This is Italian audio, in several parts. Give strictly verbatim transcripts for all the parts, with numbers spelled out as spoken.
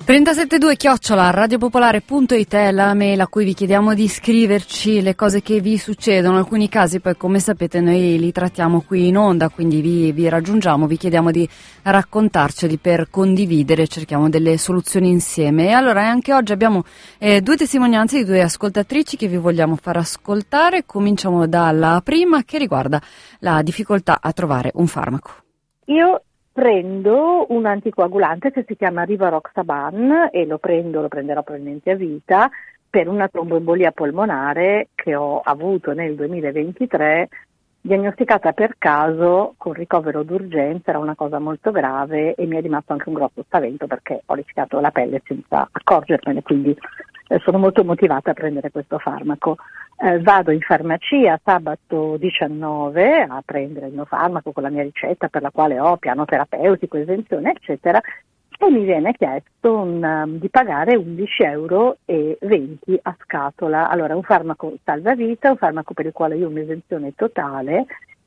trentasettadue chiocciola radiopopolare.it è la mail a cui vi chiediamo di scriverci le cose che vi succedono. In alcuni casi poi, come sapete, noi li trattiamo qui in onda, quindi vi, vi raggiungiamo, vi chiediamo di raccontarceli per condividere, cerchiamo delle soluzioni insieme. E allora anche oggi abbiamo eh, due testimonianze di due ascoltatrici che vi vogliamo far ascoltare. Cominciamo dalla prima, che riguarda la difficoltà a trovare un farmaco. Io prendo un anticoagulante che si chiama Rivaroxaban e lo prendo, lo prenderò probabilmente a vita per una tromboembolia polmonare che ho avuto nel duemilaventitré, diagnosticata per caso con ricovero d'urgenza. Era una cosa molto grave e mi è rimasto anche un grosso spavento perché ho rischiato la pelle senza accorgermene, quindi eh, sono molto motivata a prendere questo farmaco. Eh, vado in farmacia sabato diciannove a prendere il mio farmaco con la mia ricetta per la quale ho piano terapeutico, esenzione eccetera, e mi viene chiesto un, um, di pagare undici euro e venti a scatola. Allora, un farmaco salvavita, un farmaco per il quale io ho un'esenzione totale,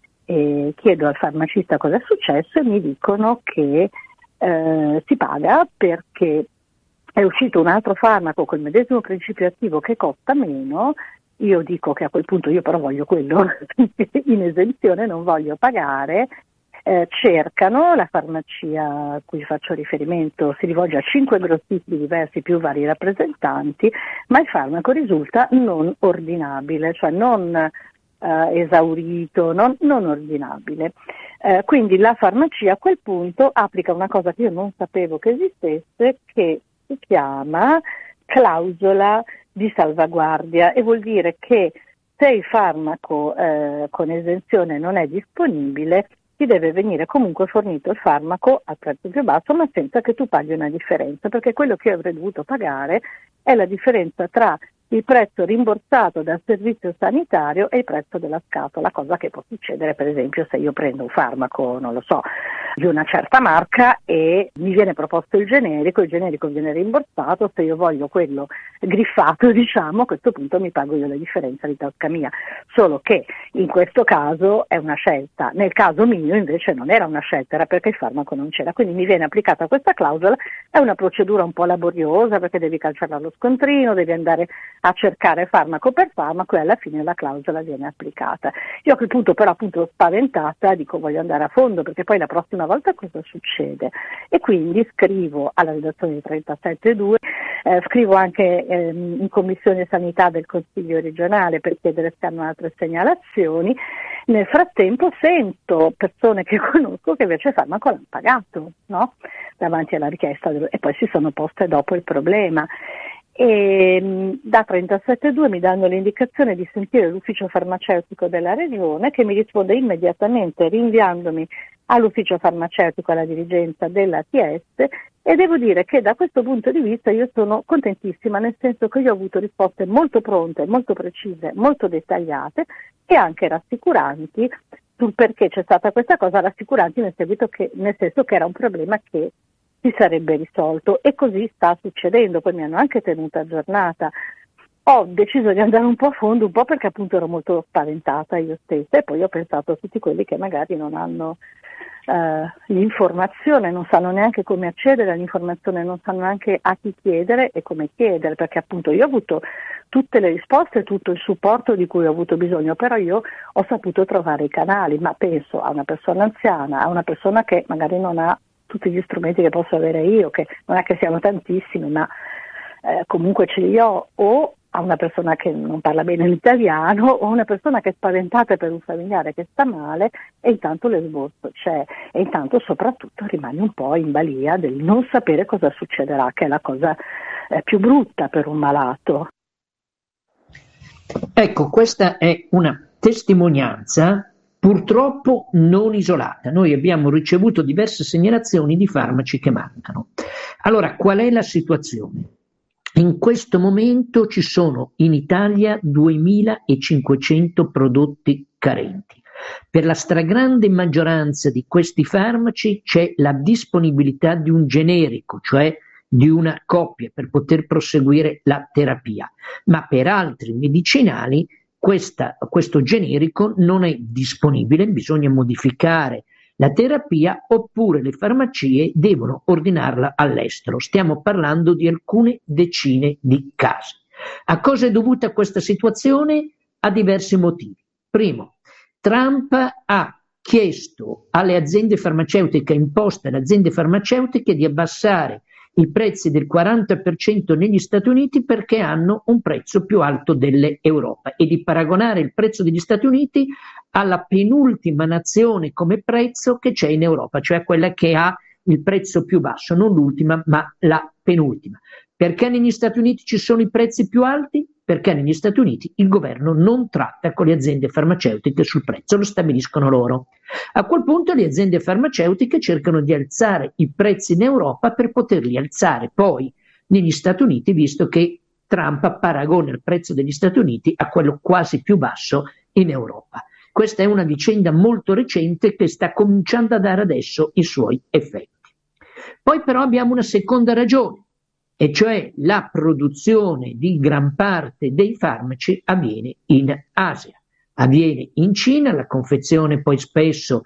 e chiedo al farmacista cosa è successo e mi dicono che eh, si paga perché è uscito un altro farmaco col medesimo principio attivo che costa meno. Io dico che a quel punto io però voglio quello in esenzione, non voglio pagare. Eh, cercano, la farmacia a cui faccio riferimento si rivolge a cinque grossisti diversi più vari rappresentanti, ma il farmaco risulta non ordinabile, cioè non eh, esaurito, non, non ordinabile. Eh, quindi la farmacia a quel punto applica una cosa che io non sapevo che esistesse, che si chiama clausola di salvaguardia, e vuol dire che se il farmaco eh, con esenzione non è disponibile, ti deve venire comunque fornito il farmaco al prezzo più basso, ma senza che tu paghi una differenza, perché quello che io avrei dovuto pagare è la differenza tra il prezzo rimborsato dal servizio sanitario e il prezzo della scatola, cosa che può succedere per esempio se io prendo un farmaco, non lo so, di una certa marca e mi viene proposto il generico, il generico viene rimborsato, se io voglio quello griffato, diciamo, a questo punto mi pago io la differenza di tasca mia, solo che in questo caso è una scelta, nel caso mio invece non era una scelta, era perché il farmaco non c'era, quindi mi viene applicata questa clausola. È una procedura un po' laboriosa perché devi cancellare lo scontrino, devi andare a cercare farmaco per farmaco e alla fine la clausola viene applicata. Io a quel punto però appunto spaventata dico voglio andare a fondo perché poi la prossima volta cosa succede, e quindi scrivo alla redazione di trentasette due, eh, scrivo anche ehm, in commissione sanità del Consiglio regionale per chiedere se hanno altre segnalazioni. Nel frattempo sento persone che conosco che invece il farmaco l'hanno pagato, no? Davanti alla richiesta del... e poi si sono poste dopo il problema. E mh, da trentasette due mi danno l'indicazione di sentire l'ufficio farmaceutico della regione, che mi risponde immediatamente rinviandomi all'ufficio farmaceutico, alla dirigenza dell'A T S, e devo dire che da questo punto di vista io sono contentissima, nel senso che io ho avuto risposte molto pronte, molto precise, molto dettagliate e anche rassicuranti sul perché c'è stata questa cosa, rassicuranti nel seguito che, nel senso che era un problema che si sarebbe risolto, e così sta succedendo. Poi mi hanno anche tenuta aggiornata. Ho deciso di andare un po' a fondo, un po' perché appunto ero molto spaventata io stessa, e poi ho pensato a tutti quelli che magari non hanno eh, l'informazione, non sanno neanche come accedere all'informazione, non sanno neanche a chi chiedere e come chiedere, perché appunto io ho avuto tutte le risposte, tutto il supporto di cui ho avuto bisogno, però io ho saputo trovare i canali, ma penso a una persona anziana, a una persona che magari non ha tutti gli strumenti che posso avere io, che non è che siano tantissimi, ma eh, comunque ce li ho, o a una persona che non parla bene l'italiano, o una persona che è spaventata per un familiare che sta male, e intanto l'esborso c'è, e intanto soprattutto rimane un po' in balia del non sapere cosa succederà, che è la cosa eh, più brutta per un malato. Ecco, questa è una testimonianza purtroppo non isolata. Noi abbiamo ricevuto diverse segnalazioni di farmaci che mancano. Allora, qual è la situazione? In questo momento ci sono in Italia duemilacinquecento prodotti carenti. Per la stragrande maggioranza di questi farmaci c'è la disponibilità di un generico, cioè di una coppia per poter proseguire la terapia, ma per altri medicinali Questa, questo generico non è disponibile, bisogna modificare la terapia, oppure le farmacie devono ordinarla all'estero. Stiamo parlando di alcune decine di casi. A cosa è dovuta questa situazione? A diversi motivi. Primo, Trump ha chiesto alle aziende farmaceutiche, imposto alle aziende farmaceutiche di abbassare i prezzi del quaranta per cento negli Stati Uniti perché hanno un prezzo più alto dell'Europa, e di paragonare il prezzo degli Stati Uniti alla penultima nazione come prezzo che c'è in Europa, cioè quella che ha il prezzo più basso, non l'ultima ma la penultima. Perché negli Stati Uniti ci sono i prezzi più alti? Perché negli Stati Uniti il governo non tratta con le aziende farmaceutiche sul prezzo, lo stabiliscono loro. A quel punto le aziende farmaceutiche cercano di alzare i prezzi in Europa per poterli alzare poi negli Stati Uniti, visto che Trump paragona il prezzo degli Stati Uniti a quello quasi più basso in Europa. Questa è una vicenda molto recente che sta cominciando a dare adesso i suoi effetti. Poi però abbiamo una seconda ragione, e cioè la produzione di gran parte dei farmaci avviene in Asia, avviene in Cina, la confezione poi spesso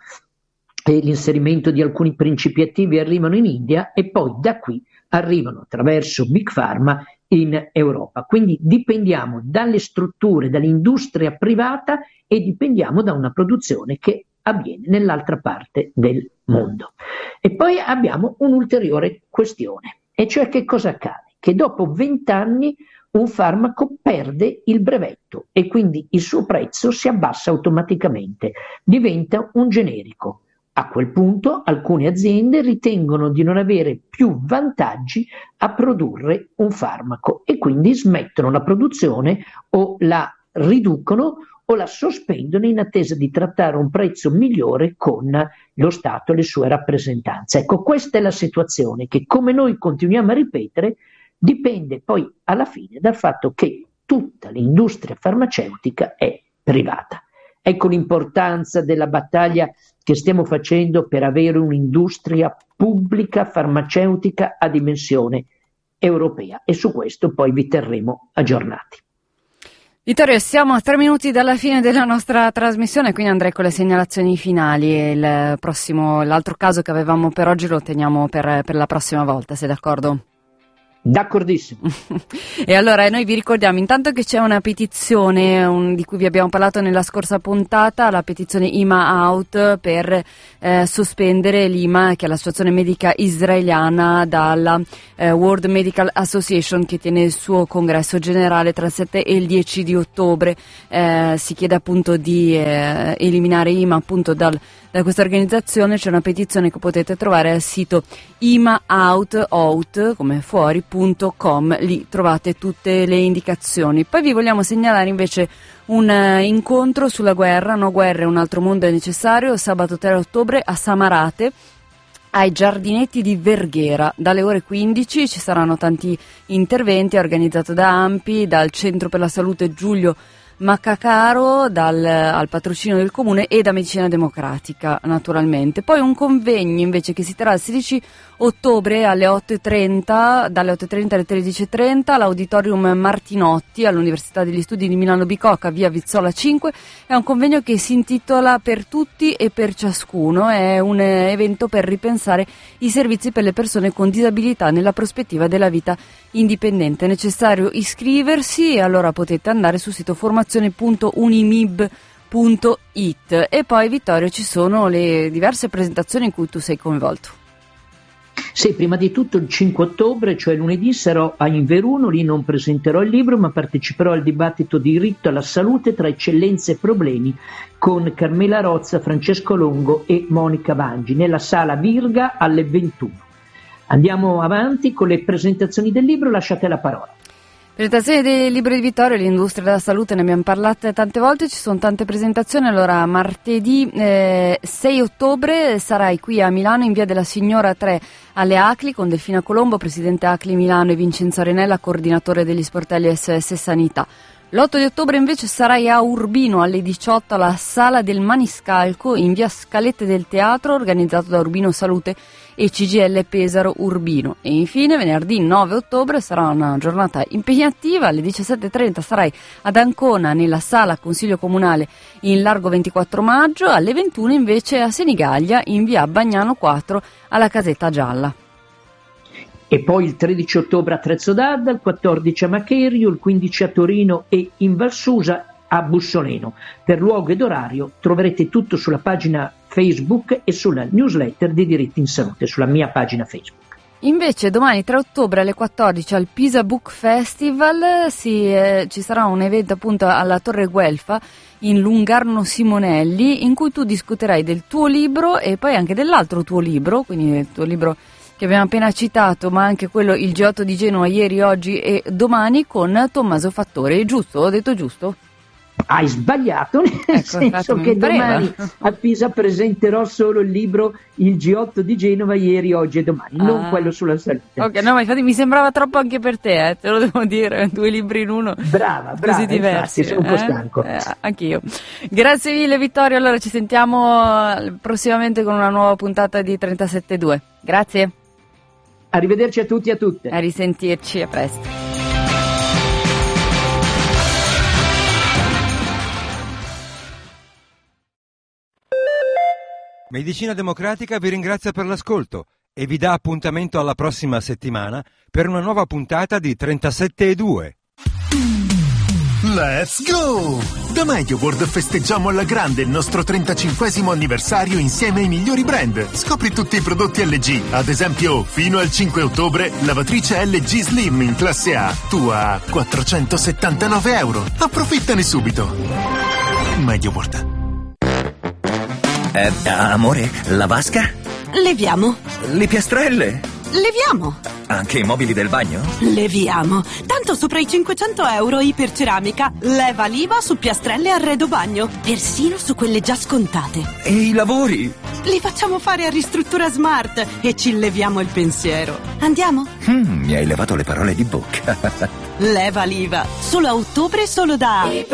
e l'inserimento di alcuni principi attivi arrivano in India e poi da qui arrivano attraverso Big Pharma in Europa. Quindi dipendiamo dalle strutture, dall'industria privata, e dipendiamo da una produzione che avviene nell'altra parte del mondo. E poi abbiamo un'ulteriore questione, e cioè che cosa accade? Che dopo vent'anni un farmaco perde il brevetto e quindi il suo prezzo si abbassa automaticamente, diventa un generico. A quel punto alcune aziende ritengono di non avere più vantaggi a produrre un farmaco e quindi smettono la produzione o la riducono o la sospendono in attesa di trattare un prezzo migliore con lo Stato e le sue rappresentanze. Ecco, questa è la situazione che, come noi continuiamo a ripetere, dipende poi alla fine dal fatto che tutta l'industria farmaceutica è privata. Ecco l'importanza della battaglia che stiamo facendo per avere un'industria pubblica farmaceutica a dimensione europea, e su questo poi vi terremo aggiornati. Vittorio, siamo a tre minuti dalla fine della nostra trasmissione, quindi andrei con le segnalazioni finali. Il prossimo, l'altro caso che avevamo per oggi lo teniamo per, per la prossima volta, sei d'accordo? D'accordissimo. E allora noi vi ricordiamo intanto che c'è una petizione un, di cui vi abbiamo parlato nella scorsa puntata, la petizione I M A Out, per eh, sospendere l'I M A, che è l'associazione medica israeliana, dalla eh, World Medical Association, che tiene il suo congresso generale tra il sette e il dieci di ottobre. Eh, si chiede appunto di eh, eliminare I M A appunto dal da questa organizzazione. C'è una petizione che potete trovare al sito imaout, out, come fuori, punto com, lì trovate tutte le indicazioni. Poi vi vogliamo segnalare invece un uh, incontro sulla guerra, no guerre, un altro mondo è necessario, sabato tre ottobre a Samarate, ai giardinetti di Verghera. Dalle ore quindici ci saranno tanti interventi, organizzato da AMPI, dal Centro per la Salute Giulio Maccacaro, dal, al patrocinio del comune e da Medicina Democratica naturalmente. Poi un convegno invece che si terrà il sedici ottobre alle otto e trenta, dalle otto e trenta alle tredici e trenta, all'Auditorium Martinotti all'Università degli Studi di Milano Bicocca, via Vizzola cinque. È un convegno che si intitola Per tutti e per ciascuno, è un evento per ripensare i servizi per le persone con disabilità nella prospettiva della vita indipendente. È necessario iscriversi e allora potete andare sul sito formazione punto unimib punto it. E poi, Vittorio, ci sono le diverse presentazioni in cui tu sei coinvolto. Sì, prima di tutto il cinque ottobre, cioè lunedì, sarò a Inveruno, lì non presenterò il libro ma parteciperò al dibattito diritto alla salute tra eccellenze e problemi con Carmela Rozza, Francesco Longo e Monica Vangi nella sala Virga alle ventuno. Andiamo avanti con le presentazioni del libro, lasciate la parola. Presentazione del libro di Vittorio, l'industria della salute, ne abbiamo parlato tante volte, ci sono tante presentazioni. Allora, martedì eh, sei ottobre sarai qui a Milano in via della Signora tre alle Acli con Delfina Colombo, presidente Acli Milano, e Vincenzo Arenella, coordinatore degli sportelli S S Sanità. L'otto di ottobre invece sarai a Urbino alle diciotto alla Sala del Maniscalco in via Scalette del Teatro, organizzato da Urbino Salute e C G I L Pesaro Urbino. E infine venerdì nove ottobre sarà una giornata impegnativa, alle diciassette e trenta sarai ad Ancona nella sala Consiglio Comunale in largo ventiquattro maggio, alle ventuno invece a Senigallia in via Bagnano quattro alla Casetta Gialla. E poi il tredici ottobre a Trezzo d'Adda, il quattordici a Macherio, il quindici a Torino e in Valsusa a Bussoleno. Per luogo ed orario troverete tutto sulla pagina Facebook e sulla newsletter di Diritti in Salute, sulla mia pagina Facebook. Invece domani tre ottobre alle quattordici al Pisa Book Festival si, eh, ci sarà un evento appunto alla Torre Guelfa in Lungarno Simonelli, in cui tu discuterai del tuo libro e poi anche dell'altro tuo libro, quindi del tuo libro che abbiamo appena citato, ma anche quello Il G otto di Genova ieri, oggi e domani, con Tommaso Fattore. Giusto? Ho detto giusto? Hai sbagliato, nel ecco, senso che domani a Pisa presenterò solo il libro Il G otto di Genova ieri, oggi e domani, ah. non quello sulla salute. Ok, no, ma infatti mi sembrava troppo anche per te, eh, te lo devo dire, due libri in uno. Brava, brava, così diversi. Infatti, sono un po' eh? stanco. Eh, anch'io. Grazie mille Vittorio, allora ci sentiamo prossimamente con una nuova puntata di trentasette due. Grazie. Arrivederci a tutti e a tutte. A risentirci, a presto. Medicina Democratica vi ringrazia per l'ascolto e vi dà appuntamento alla prossima settimana per una nuova puntata di trentasette e due. Let's go! Da MediaWorld festeggiamo alla grande il nostro trentacinquesimo anniversario insieme ai migliori brand. Scopri tutti i prodotti L G. Ad esempio, fino al cinque ottobre, lavatrice L G Slim in classe A, tua a quattrocentosettantanove euro. Approfittane subito. MediaWorld. Eh, amore, la vasca? Leviamo. Le piastrelle? Leviamo. Anche i mobili del bagno? Leviamo. Tanto sopra i cinquecento euro iperceramica. Leva l'I V A su piastrelle e arredo bagno. Persino su quelle già scontate. E i lavori? Li facciamo fare a Ristruttura Smart e ci leviamo il pensiero. Andiamo? Mm, mi hai levato le parole di bocca. Leva l'I V A. Solo a ottobre, solo da